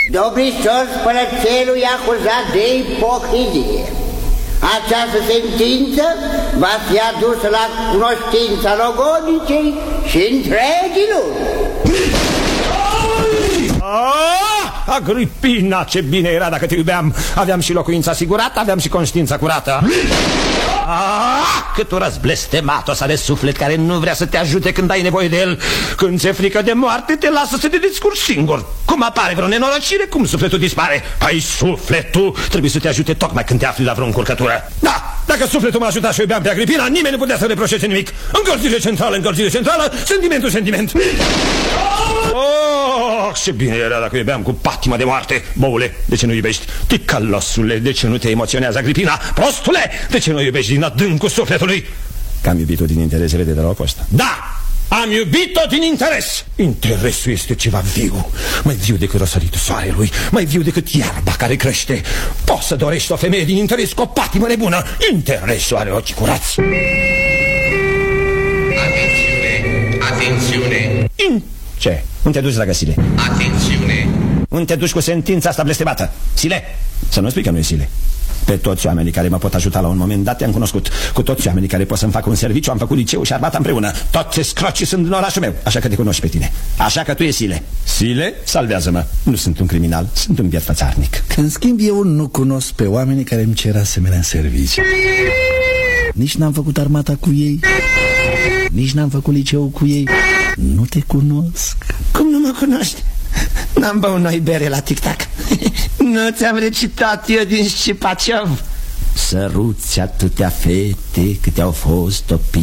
Domnișor Spălățelul e acuzat de ipocrizie. Această sentință va fi adusă la cunoștința logodnicei și întregii lumi. Agripina, ce bine era dacă te iubeam. Aveam și locuința asigurată, aveam și conștiința curată. Cât urăsc blestematul ăsta de suflet care nu vrea să te ajute când ai nevoie de el. Când ți-e frică de moarte, te lasă să te descurci singur. Cum apare vreo nenorocire, cum sufletul dispare. Păi sufletul trebuie să te ajute tocmai când te afli la vreo încurcătură. Da, dacă sufletul m-a ajutat și iubeam pe Agripina, nimeni nu putea să reproșeze nimic. Încălzire centrală, sentiment. Oh, ce bine era dacă iubeam cu patima de moarte. Boule, de ce nu iubești? Ticălosule, de ce nu te emoționează Agripina? Prostule, de ce nu iubești din adâncul sufletului? Că am iubit-o din interes, vede de la oposta. Da, am iubit-o din interes. Interesul este ceva viu, mai viu decât răsăritul soarelui, mai viu decât iarba care crește. Poți să dorești o femeie din interes cu o patimă nebună. Interesul are ochi curați. Atențiune. Ce? Unde te duci, dragă Sile? Atențiune. Unde te duci cu sentința asta blestemată? Sile? Să nu spui că nu e Sile. Pe toți oamenii care mă pot ajuta la un moment dat te-am cunoscut. Cu toți oamenii care pot să-mi facă un serviciu am făcut liceu și armata împreună. Toți scrocii sunt din orașul meu, așa că te cunoști pe tine. Așa că tu e Sile. Sile, salvează-mă. Nu sunt un criminal, sunt un biet fățarnic. În schimb, eu nu cunosc pe oamenii care îmi cer asemenea serviciu. Nici n-am făcut armata cu ei, nici n-am făcut liceu cu ei. Nu te cunosc. Cum nu mă cunoști? N-am băut noi bere la tic-tac. Nu ți-am recitat eu din Scipaciov. Săruți atâtea fete câte au fost topite